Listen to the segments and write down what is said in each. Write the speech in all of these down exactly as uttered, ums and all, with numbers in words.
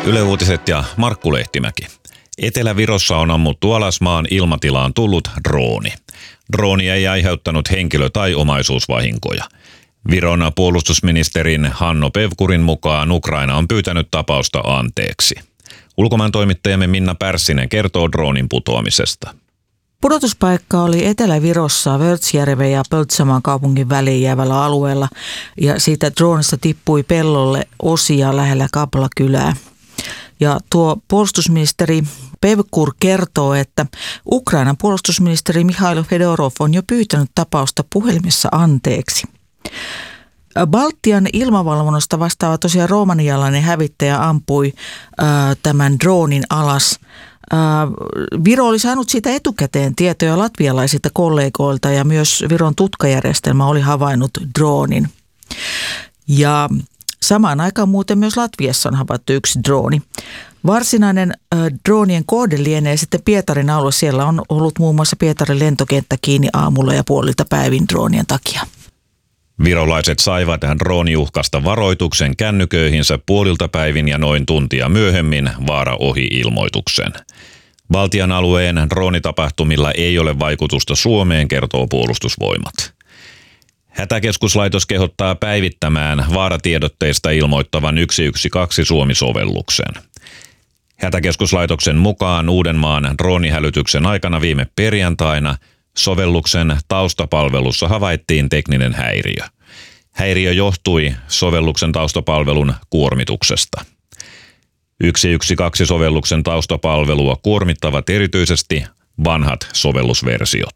Yle Uutiset ja Markku Lehtimäki. Etelä-Virossa on ammuttu alas maan ilmatilaan tullut drooni. Drooni ei aiheuttanut henkilö- tai omaisuusvahinkoja. Viron puolustusministerin Hanno Pevkurin mukaan Ukraina on pyytänyt tapausta anteeksi. Ulkomaan toimittajamme Minna Pärssinen kertoo droonin putoamisesta. Pudotuspaikka oli Etelä-Virossa Vörtsjärven ja Pöltsamaan kaupungin väliin jäävällä alueella ja siitä droonista tippui pellolle osia lähellä Kapla-kylää. Ja tuo puolustusministeri Pevkur kertoo, että Ukrainan puolustusministeri Mikhailo Fedorov on jo pyytänyt tapausta puhelimessa anteeksi. Baltian ilmavalvonnasta vastaava tosiaan romanialainen hävittäjä ampui ää, tämän droonin alas. Ää, Viro oli saanut siitä etukäteen tietoja latvialaisilta kollegoilta ja myös Viron tutkajärjestelmä oli havainnut droonin. Ja samaan aikaan muuten myös Latviassa on havaittu yksi drooni. Varsinainen äh, droonien kohde lienee sitten Pietarin alue. Siellä on ollut muun muassa Pietarin lentokenttä kiinni aamulla ja puolilta päivin droonien takia. Virolaiset saivat drooniuhkasta varoituksen kännyköihinsä puolilta päivin ja noin tuntia myöhemmin vaara ohi ilmoituksen. Baltian alueen droonitapahtumilla ei ole vaikutusta Suomeen, kertoo Puolustusvoimat. Hätäkeskuslaitos kehottaa päivittämään vaaratiedotteista ilmoittavan yksi yksi kaksi Suomi-sovelluksen. Hätäkeskuslaitoksen mukaan Uudenmaan droonihälytyksen aikana viime perjantaina sovelluksen taustapalvelussa havaittiin tekninen häiriö. Häiriö johtui sovelluksen taustapalvelun kuormituksesta. yksi yksi kaksi sovelluksen taustapalvelua kuormittavat erityisesti vanhat sovellusversiot.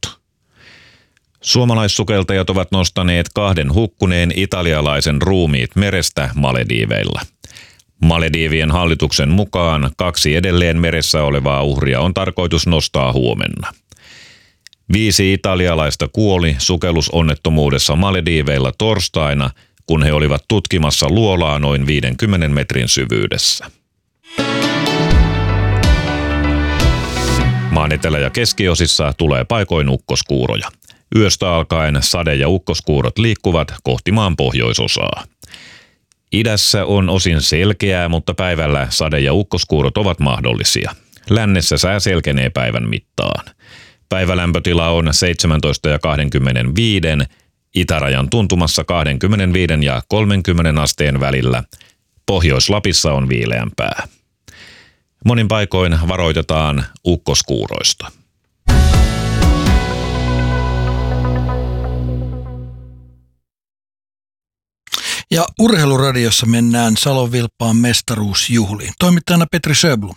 Suomalaissukeltajat ovat nostaneet kahden hukkuneen italialaisen ruumiit merestä Malediiveilla. Malediivien hallituksen mukaan kaksi edelleen meressä olevaa uhria on tarkoitus nostaa huomenna. Viisi italialaista kuoli sukellusonnettomuudessa Malediiveilla torstaina, kun he olivat tutkimassa luolaa noin viidenkymmenen metrin syvyydessä. Maan etelä- ja keskiosissa tulee paikoin ukkoskuuroja. Yöstä alkaen sade- ja ukkoskuurot liikkuvat kohti maan pohjoisosaa. Idässä on osin selkeää, mutta päivällä sade- ja ukkoskuurot ovat mahdollisia. Lännessä sää selkenee päivän mittaan. Päivälämpötila on seitsemäntoista ja kaksikymmentäviisi, itärajan tuntumassa kaksikymmentäviisi ja kolmekymmentä asteen välillä. Pohjois-Lapissa on viileämpää. Monin paikoin varoitetaan ukkoskuuroista. Ja Urheiluradiossa mennään Salon Vilppaan mestaruusjuhliin. Toimittajana Petri Sjöblom.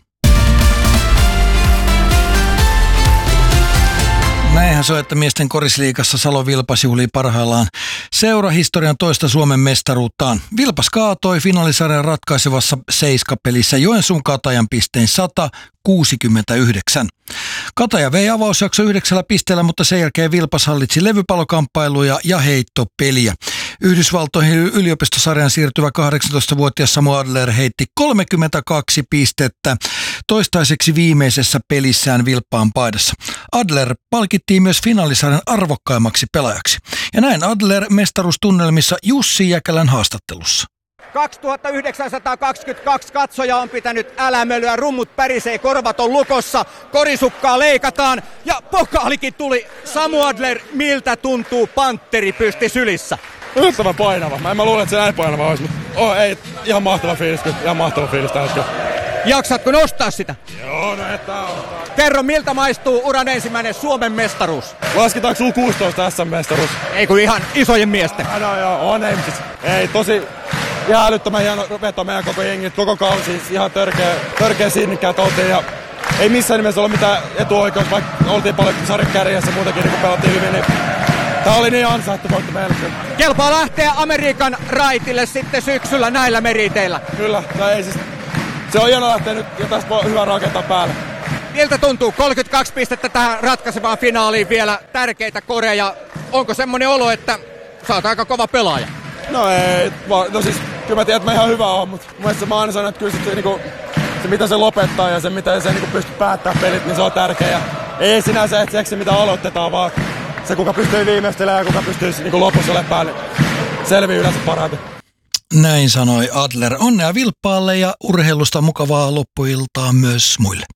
Näinhän se on, että miesten korisliigassa Salon Vilpas juhlii parhaillaan seurahistorian toista Suomen mestaruuttaan. Vilpas kaatoi finaalisarjan ratkaisevassa seiskapelissä Joensuun Katajan pisteen sata kuusikymmentäyhdeksän. Kataja vei avausjakso yhdeksällä pisteellä, mutta sen jälkeen Vilpas hallitsi levypallokamppailuja ja heittopeliä. Yhdysvaltoihin yliopistosarjan siirtyvä kahdeksantoistavuotias Samu Adler heitti kolmekymmentäkaksi pistettä toistaiseksi viimeisessä pelissään Vilppaan paidassa. Adler palkittiin myös finaalisarjan arvokkaimmaksi pelaajaksi. Ja näin Adler mestaruustunnelmissa Jussi Jäkälän haastattelussa. kaksituhattayhdeksänsataakaksikymmentäkaksi katsoja on pitänyt älämölyä, rummut pärisee, korvat on lukossa, korisukkaa leikataan ja pokaalikin tuli. Samu Adler, miltä tuntuu pantteri pysti sylissä? Yllättävän painava. Mä en mä luule, että se näin painava olisi, mutta oh, ei, ihan mahtava fiilis, ihan mahtava fiilis tällä hetkellä. Jaksatko nostaa sitä? Joo, no että on. Kerro, miltä maistuu uran ensimmäinen Suomen mestaruus? Lasketaanko U kuusitoista S M-mestaruus? Ei kun ihan isojen miesten. Ja no joo, on ei, siis, ei tosi ihan älyttömän hieno veto meidän koko jengi, koko kausi, ihan törkeä, törkeä sinnikkäät oltiin ja ei missään nimessä ollut mitään etuoikeus, vaikka oltiin paljon sarjan kärjessä muutenkin, niin kun pelattiin hyvin, niin tää oli niin ansaittu voitto meille. Kelpaa lähteä Amerikan raitille sitten syksyllä näillä meriteillä. Kyllä, tai ei siis, se on hieno lähteä nyt ja tästä voi hyvä rakentaa päälle. Miltä tuntuu? kolmekymmentäkaksi pistettä tähän ratkaisevaan finaaliin vielä, tärkeitä koreja. Onko semmoinen olo, että sä oot aika kova pelaaja? No ei, no siis kyllä mä tiedän, että mä ihan hyvä oon, mutta mun mielestä mä aina sanon, että kyllä se, niinku, se mitä se lopettaa ja se mitä se niinku pystyy päättämään pelit, niin se on tärkeä. Ja ei sinänsä et se, mitä aloitetaan, vaan se kuka pystyy viimeistelemään ja kuka pystyy niinku lopussa olemaan päälle, selvii yleensä parhaiten. Näin sanoi Adler. Onnea Vilppaalle ja urheilusta mukavaa loppuiltaa myös muille.